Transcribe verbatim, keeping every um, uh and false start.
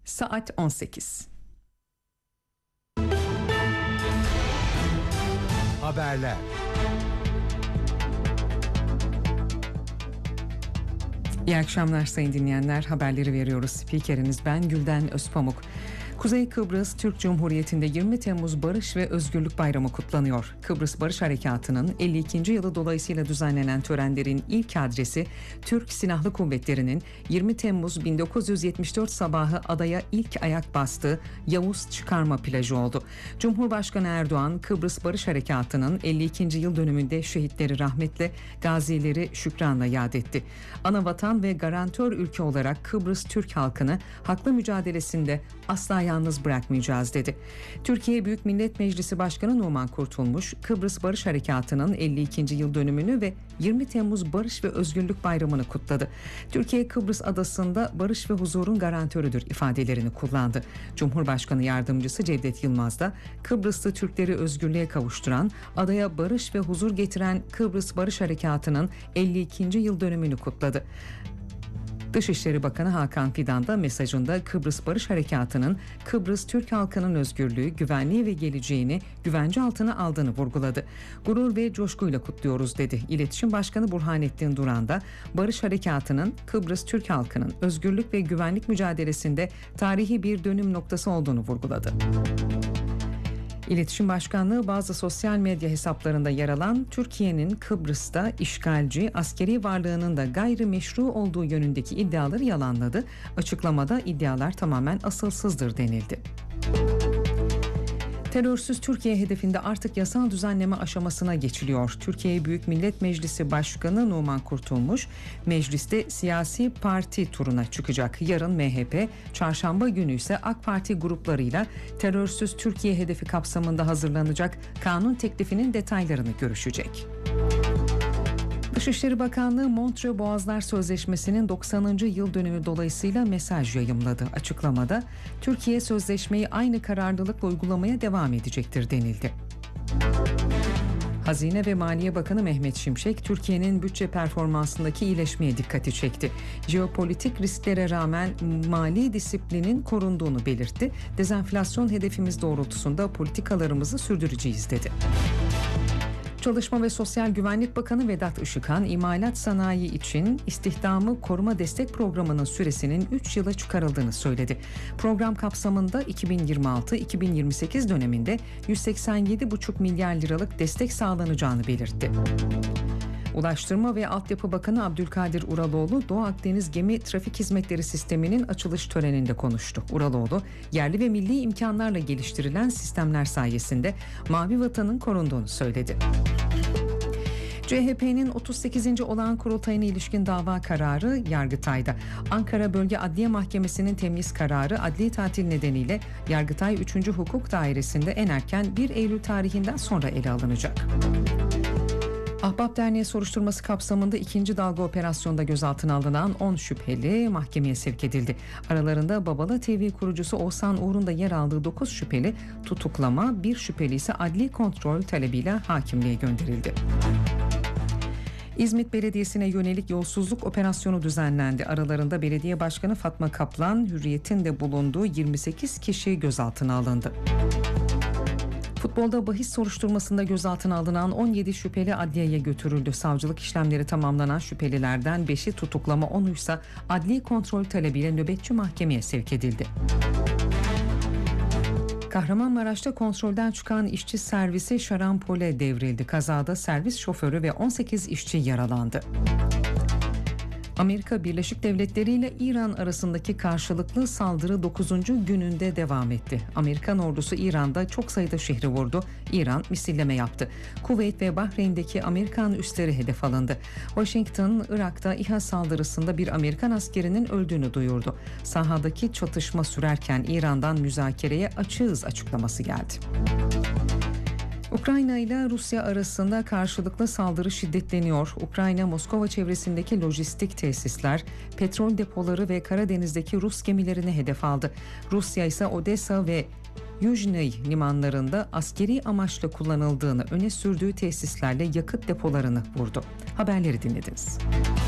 Saat on sekiz. Haberler. İyi akşamlar sayın dinleyenler. Haberleri veriyoruz. Spikeriniz ben Gülden Özpamuk. Kuzey Kıbrıs Türk Cumhuriyeti'nde yirmi Temmuz Barış ve Özgürlük Bayramı kutlanıyor. Kıbrıs Barış Harekatı'nın elli ikinci yılı dolayısıyla düzenlenen törenlerin ilk adresi Türk Silahlı Kuvvetleri'nin yirmi Temmuz bin dokuz yüz yetmiş dört sabahı adaya ilk ayak bastığı Yavuz Çıkarma plajı oldu. Cumhurbaşkanı Erdoğan, Kıbrıs Barış Harekatı'nın elli ikinci yıl dönümünde şehitleri rahmetle, gazileri şükranla yad etti. Anavatan ve garantör ülke olarak Kıbrıs Türk halkını haklı mücadelesinde asla yalnız bırakmayacağız dedi. Türkiye Büyük Millet Meclisi Başkanı Numan Kurtulmuş, Kıbrıs Barış Harekatı'nın elli ikinci yıl dönümünü ve yirmi Temmuz Barış ve Özgürlük Bayramı'nı kutladı. Türkiye Kıbrıs adasında barış ve huzurun garantörüdür ifadelerini kullandı. Cumhurbaşkanı Yardımcısı Cevdet Yılmaz da Kıbrıslı Türkleri özgürlüğe kavuşturan, adaya barış ve huzur getiren Kıbrıs Barış Harekatı'nın elli ikinci yıl dönümünü kutladı. Dışişleri Bakanı Hakan Fidan da mesajında Kıbrıs Barış Harekatı'nın Kıbrıs Türk halkının özgürlüğü, güvenliği ve geleceğini güvence altına aldığını vurguladı. Gurur ve coşkuyla kutluyoruz dedi. İletişim Başkanı Burhanettin Duran da Barış Harekatı'nın Kıbrıs Türk halkının özgürlük ve güvenlik mücadelesinde tarihi bir dönüm noktası olduğunu vurguladı. İletişim Başkanlığı bazı sosyal medya hesaplarında yer alan Türkiye'nin Kıbrıs'ta işgalci, askeri varlığının da gayrimeşru olduğu yönündeki iddiaları yalanladı. Açıklamada iddialar tamamen asılsızdır denildi. Terörsüz Türkiye hedefinde artık yasal düzenleme aşamasına geçiliyor. Türkiye Büyük Millet Meclisi Başkanı Numan Kurtulmuş, mecliste siyasi parti turuna çıkacak. Yarın M H P, çarşamba günü ise AK Parti gruplarıyla terörsüz Türkiye hedefi kapsamında hazırlanacak kanun teklifinin detaylarını görüşecek. Dışişleri Bakanlığı Montreux Boğazlar Sözleşmesi'nin doksanıncı yıl dönümü dolayısıyla mesaj yayımladı. Açıklamada Türkiye sözleşmeyi aynı kararlılıkla uygulamaya devam edecektir denildi. Hazine ve Maliye Bakanı Mehmet Şimşek, Türkiye'nin bütçe performansındaki iyileşmeye dikkati çekti. Jeopolitik risklere rağmen mali disiplinin korunduğunu belirtti. Dezenflasyon hedefimiz doğrultusunda politikalarımızı sürdüreceğiz dedi. Çalışma ve Sosyal Güvenlik Bakanı Vedat Işıkhan, imalat sanayi için istihdamı koruma destek programının süresinin üç yıla çıkarıldığını söyledi. Program kapsamında iki bin yirmi altı iki bin yirmi sekiz döneminde yüz seksen yedi buçuk milyar liralık destek sağlanacağını belirtti. Ulaştırma ve Altyapı Bakanı Abdülkadir Uraloğlu, Doğu Akdeniz Gemi Trafik Hizmetleri Sistemi'nin açılış töreninde konuştu. Uraloğlu, yerli ve milli imkanlarla geliştirilen sistemler sayesinde Mavi Vatan'ın korunduğunu söyledi. C H P'nin otuz sekizinci olağan kurultayına ilişkin dava kararı Yargıtay'da. Ankara Bölge Adliye Mahkemesi'nin temyiz kararı adli tatil nedeniyle Yargıtay üçüncü Hukuk Dairesi'nde en erken bir Eylül tarihinden sonra ele alınacak. Ahbap Derneği soruşturması kapsamında ikinci dalga operasyonda gözaltına alınan on şüpheli mahkemeye sevk edildi. Aralarında Babala T V kurucusu Oğuzhan Uğur'un da yer aldığı dokuz şüpheli tutuklama, bir şüpheli ise adli kontrol talebiyle hakimliğe gönderildi. İzmit Belediyesi'ne yönelik yolsuzluk operasyonu düzenlendi. Aralarında belediye başkanı Fatma Kaplan, Hürriyet'in de bulunduğu yirmi sekiz kişi gözaltına alındı. Futbolda bahis soruşturmasında gözaltına alınan on yedi şüpheli adliyeye götürüldü. Savcılık işlemleri tamamlanan şüphelilerden beşi tutuklama, onu ise adli kontrol talebiyle nöbetçi mahkemeye sevk edildi. Kahramanmaraş'ta kontrolden çıkan işçi servisi şarampole devrildi. Kazada servis şoförü ve on sekiz işçi yaralandı. Amerika Birleşik Devletleri ile İran arasındaki karşılıklı saldırı dokuzuncu gününde devam etti. Amerikan ordusu İran'da çok sayıda şehri vurdu. İran misilleme yaptı. Kuveyt ve Bahreyn'deki Amerikan üsleri hedef alındı. Washington, Irak'ta İHA saldırısında bir Amerikan askerinin öldüğünü duyurdu. Sahadaki çatışma sürerken İran'dan müzakereye açığız açıklaması geldi. Ukrayna ile Rusya arasında karşılıklı saldırı şiddetleniyor. Ukrayna, Moskova çevresindeki lojistik tesisler, petrol depoları ve Karadeniz'deki Rus gemilerini hedef aldı. Rusya ise Odessa ve Yuzhny limanlarında askeri amaçla kullanıldığını öne sürdüğü tesislerle yakıt depolarını vurdu. Haberleri dinlediniz.